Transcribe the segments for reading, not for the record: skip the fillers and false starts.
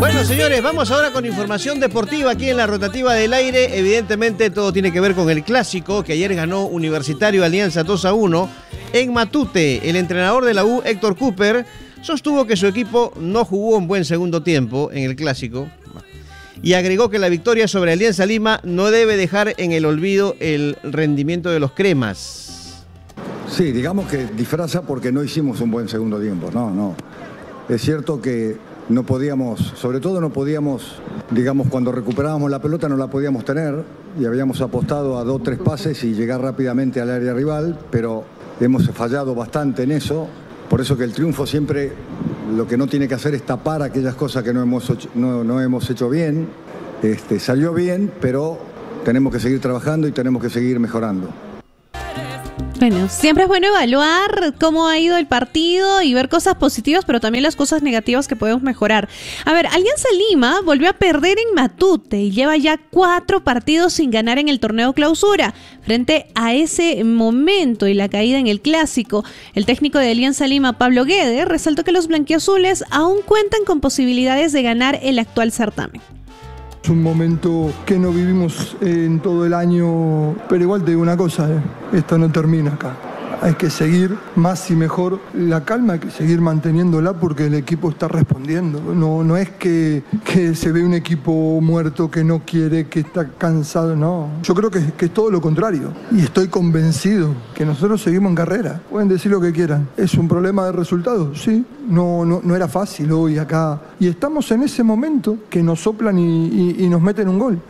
Bueno, señores, vamos ahora con información deportiva aquí en la rotativa del aire. Evidentemente todo tiene que ver con el clásico que ayer ganó Universitario Alianza 2-1 en Matute. El entrenador de la U, Héctor Cooper, sostuvo que su equipo no jugó un buen segundo tiempo en el clásico y agregó que la victoria sobre Alianza Lima no debe dejar en el olvido el rendimiento de los cremas. Sí, digamos que disfraza porque no hicimos un buen segundo tiempo. No. Es cierto que no podíamos, sobre todo no podíamos, digamos, cuando recuperábamos la pelota no la podíamos tener y habíamos apostado a 2 o 3 pases y llegar rápidamente al área rival, pero hemos fallado bastante en eso. Por eso que el triunfo siempre lo que no tiene que hacer es tapar aquellas cosas que no hemos hecho bien. Salió bien, pero tenemos que seguir trabajando y tenemos que seguir mejorando. Bueno, siempre es bueno evaluar cómo ha ido el partido y ver cosas positivas, pero también las cosas negativas que podemos mejorar. A ver, Alianza Lima volvió a perder en Matute y lleva ya 4 partidos sin ganar en el torneo clausura. Frente a ese momento y la caída en el clásico, el técnico de Alianza Lima, Pablo Guede, resaltó que los blanquiazules aún cuentan con posibilidades de ganar el actual certamen. Es un momento que no vivimos en todo el año, pero igual te digo una cosa, esto no termina acá. Hay que seguir más y mejor la calma, hay que seguir manteniéndola porque el equipo está respondiendo. No es que se ve un equipo muerto que no quiere, que está cansado, no. Yo creo que es todo lo contrario. Y estoy convencido que nosotros seguimos en carrera. Pueden decir lo que quieran. ¿Es un problema de resultados? Sí. No era fácil hoy acá. Y estamos en ese momento que nos soplan y nos meten un gol.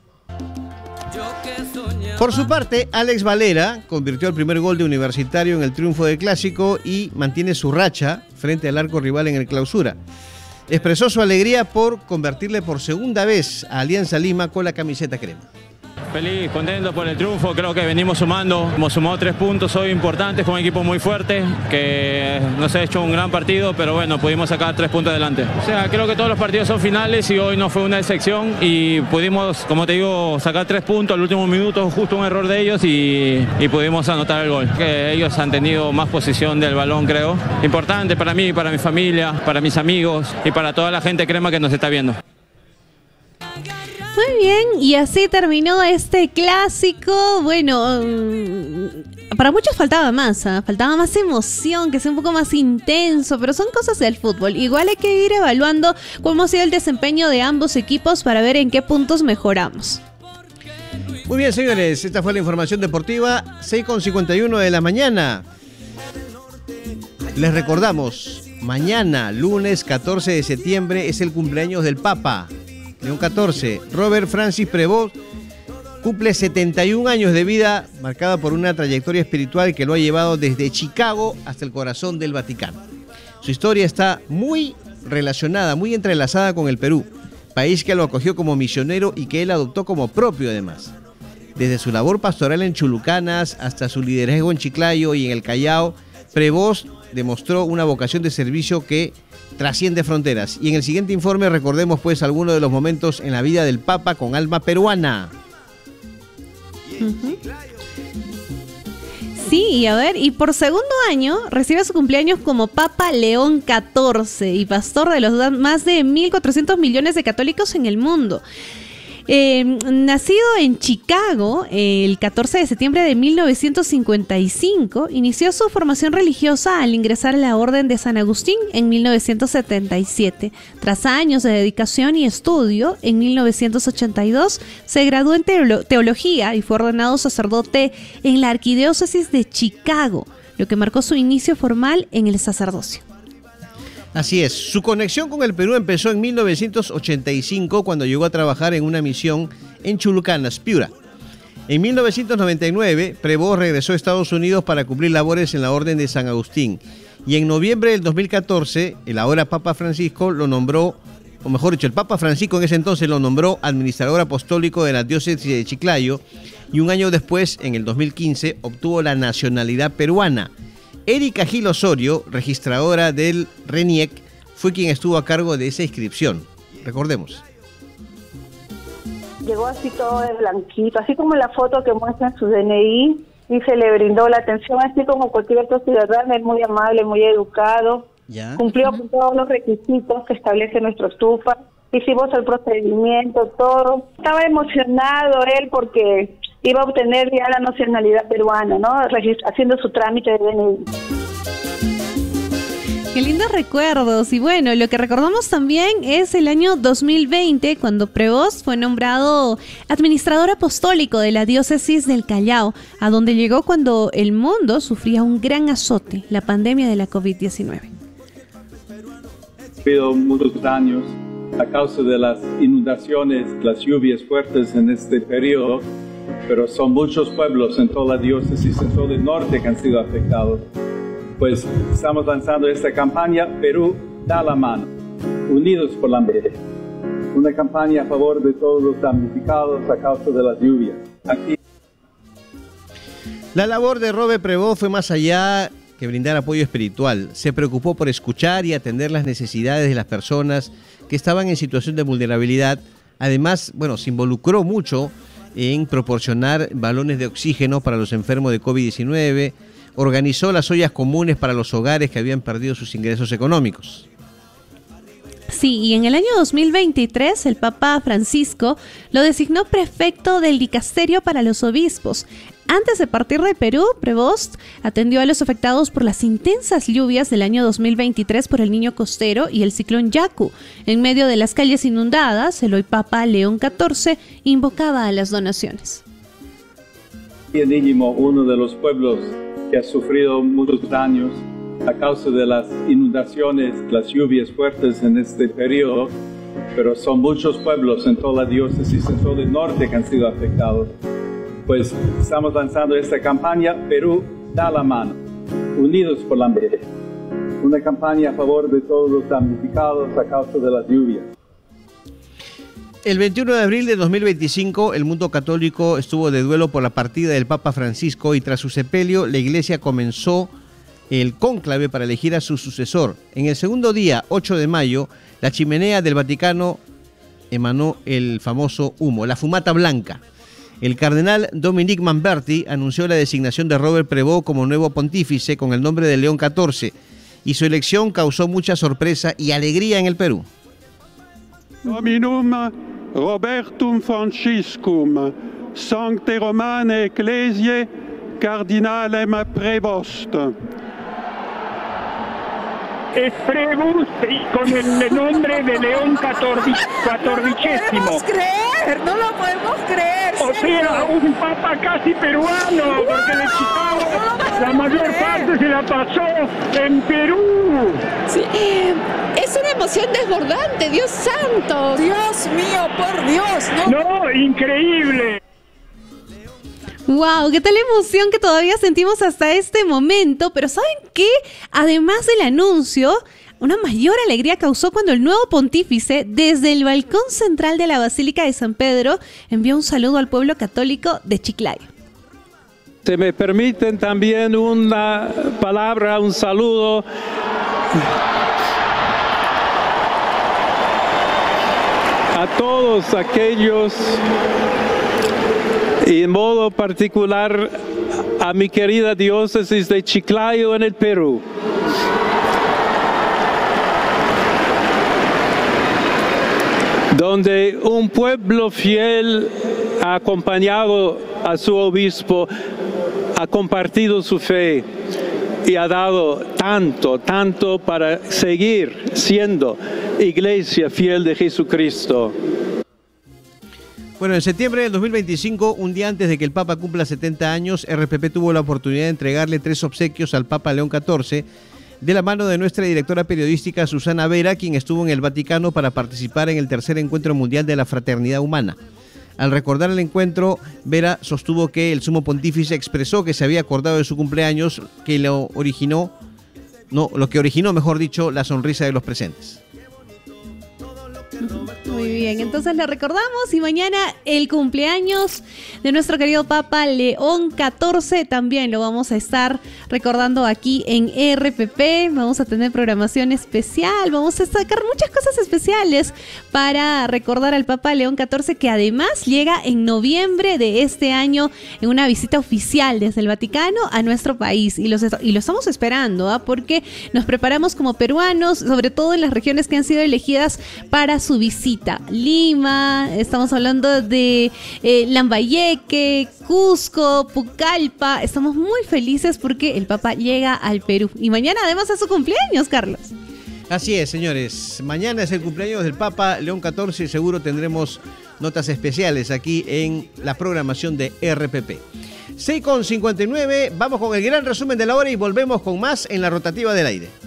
Por su parte, Alex Valera convirtió el primer gol de Universitario en el triunfo del clásico y mantiene su racha frente al arco rival en el clausura. Expresó su alegría por convertirle por segunda vez a Alianza Lima con la camiseta crema. Feliz, contento por el triunfo, creo que venimos sumando, hemos sumado 3 puntos hoy importantes con un equipo muy fuerte, que nos ha hecho un gran partido, pero bueno, pudimos sacar 3 puntos adelante. O sea, creo que todos los partidos son finales y hoy no fue una excepción y pudimos, como te digo, sacar 3 puntos al último minuto, justo un error de ellos y pudimos anotar el gol. Que ellos han tenido más posición del balón, creo. Importante para mí, para mi familia, para mis amigos y para toda la gente crema que nos está viendo. Muy bien, y así terminó este clásico. Bueno, para muchos faltaba más emoción, que sea un poco más intenso, pero son cosas del fútbol. Igual hay que ir evaluando cómo ha sido el desempeño de ambos equipos para ver en qué puntos mejoramos. Muy bien, señores, esta fue la información deportiva, 6:51 de la mañana. Les recordamos, mañana, lunes 14 de septiembre, es el cumpleaños del Papa León XIV. Robert Francis Prevost cumple 71 años de vida, marcada por una trayectoria espiritual que lo ha llevado desde Chicago hasta el corazón del Vaticano. Su historia está muy relacionada, muy entrelazada con el Perú, país que lo acogió como misionero y que él adoptó como propio además. Desde su labor pastoral en Chulucanas hasta su liderazgo en Chiclayo y en el Callao, Prevost demostró una vocación de servicio que trasciende fronteras. Y en el siguiente informe recordemos pues algunos de los momentos en la vida del Papa con alma peruana. Sí, y a ver, y por segundo año recibe su cumpleaños como Papa León XIV y pastor de los más de 1.400 millones de católicos en el mundo. Nacido en Chicago el 14 de septiembre de 1955, inició su formación religiosa al ingresar a la Orden de San Agustín en 1977. Tras años de dedicación y estudio, en 1982 se graduó en teología y fue ordenado sacerdote en la Arquidiócesis de Chicago, lo que marcó su inicio formal en el sacerdocio. Así es, su conexión con el Perú empezó en 1985 cuando llegó a trabajar en una misión en Chulucanas, Piura. En 1999, Prevost regresó a Estados Unidos para cumplir labores en la Orden de San Agustín. Y en noviembre del 2014, el ahora Papa Francisco lo nombró, o mejor dicho, el Papa Francisco en ese entonces lo nombró administrador apostólico de la diócesis de Chiclayo y un año después, en el 2015, obtuvo la nacionalidad peruana. Erika Gil Osorio, registradora del RENIEC, fue quien estuvo a cargo de esa inscripción. Recordemos. Llegó así todo de blanquito, así como la foto que muestra en su DNI, y se le brindó la atención así como cualquier otro ciudadano. Es muy amable, muy educado. ¿Ya? Cumplió con todos los requisitos que establece nuestro TUPA. hicimos el procedimiento, todo. Estaba emocionado él porque iba a obtener ya la nacionalidad peruana, ¿no? Haciendo su trámite de DNI. Qué lindos recuerdos. Y bueno, lo que recordamos también es el año 2020, cuando Prevost fue nombrado administrador apostólico de la diócesis del Callao, a donde llegó cuando el mundo sufría un gran azote, la pandemia de la COVID-19. Ha habido muchos daños a causa de las inundaciones, las lluvias fuertes en este periodo, pero son muchos pueblos en toda la diócesis, en todo el norte, que han sido afectados. Pues estamos lanzando esta campaña, Perú da la mano, unidos por la hambre. Una campaña a favor de todos los damnificados a causa de las lluvias. Aquí. La labor de Robert Prevost fue más allá que brindar apoyo espiritual. Se preocupó por escuchar y atender las necesidades de las personas que estaban en situación de vulnerabilidad. Además, se involucró mucho en proporcionar balones de oxígeno para los enfermos de COVID-19, organizó las ollas comunes para los hogares que habían perdido sus ingresos económicos. Sí, y en el año 2023 el Papa Francisco lo designó prefecto del dicasterio para los obispos. Antes de partir de Perú, Prevost atendió a los afectados por las intensas lluvias del año 2023 por el Niño Costero y el ciclón Yaku. En medio de las calles inundadas, el hoy Papa León XIV invocaba a las donaciones. Níñimo, uno de los pueblos que ha sufrido muchos daños a causa de las inundaciones, las lluvias fuertes en este periodo, pero son muchos pueblos en toda la diócesis, en todo el norte, que han sido afectados. Pues estamos lanzando esta campaña, Perú da la mano, unidos por la hambre. Una campaña a favor de todos los damnificados a causa de las lluvias. El 21 de abril de 2025, el mundo católico estuvo de duelo por la partida del Papa Francisco y tras su sepelio, la Iglesia comenzó el cónclave para elegir a su sucesor. En el segundo día, 8 de mayo, la chimenea del Vaticano emanó el famoso humo, la fumata blanca. El cardenal Dominique Mamberti anunció la designación de Robert Prevost como nuevo pontífice con el nombre de León XIV y su elección causó mucha sorpresa y alegría en el Perú. Dominum Robertum Franciscum, Sancte Romane Ecclesiae, Cardinalem Prevost. Es Prevost y con el nombre de León XIV. No lo podemos creer. O sea, un papa casi peruano, porque de Chicago la mayor parte se la pasó en Perú. Sí, es una emoción desbordante, Dios santo. Dios mío, por Dios. No, increíble. ¡Wow! ¡Qué tal emoción que todavía sentimos hasta este momento! Pero ¿saben qué? Además del anuncio, una mayor alegría causó cuando el nuevo pontífice, desde el balcón central de la Basílica de San Pedro, envió un saludo al pueblo católico de Chiclayo. Se me permiten también una palabra, un saludo a todos aquellos, y en modo particular a mi querida diócesis de Chiclayo en el Perú. Donde un pueblo fiel ha acompañado a su obispo, ha compartido su fe y ha dado tanto para seguir siendo iglesia fiel de Jesucristo. Bueno, en septiembre del 2025, un día antes de que el Papa cumpla 70 años, RPP tuvo la oportunidad de entregarle 3 obsequios al Papa León XIV, de la mano de nuestra directora periodística Susana Vera, quien estuvo en el Vaticano para participar en el tercer encuentro mundial de la fraternidad humana. Al recordar el encuentro, Vera sostuvo que el sumo pontífice expresó que se había acordado de su cumpleaños, que lo que originó, mejor dicho, la sonrisa de los presentes. Muy bien, entonces le recordamos y mañana el cumpleaños de nuestro querido Papa León XIV también lo vamos a estar recordando aquí en RPP. Vamos a tener programación especial, vamos a sacar muchas cosas especiales para recordar al Papa León XIV, que además llega en noviembre de este año en una visita oficial desde el Vaticano a nuestro país y lo estamos esperando, porque nos preparamos como peruanos, sobre todo en las regiones que han sido elegidas para para su visita. Lima, estamos hablando de Lambayeque, Cusco, Pucallpa. Estamos muy felices porque el Papa llega al Perú. Y mañana además es su cumpleaños, Carlos. Así es, señores. Mañana es el cumpleaños del Papa León XIV y seguro tendremos notas especiales aquí en la programación de RPP. 6:59, vamos con el gran resumen de la hora y volvemos con más en la rotativa del aire.